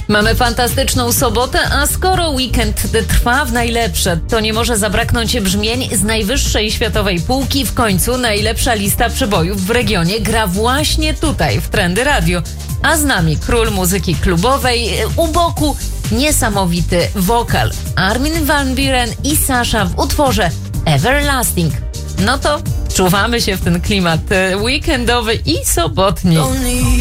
Mamy fantastyczną sobotę, a skoro weekend trwa w najlepsze, to nie może zabraknąć brzmień z najwyższej światowej półki. W końcu najlepsza lista przebojów w regionie gra właśnie tutaj, w Trendy Radio. A z nami król muzyki klubowej, u boku niesamowity wokal Armin van Buuren i Sasha w utworze Everlasting. No to czuwamy się w ten klimat weekendowy i sobotni.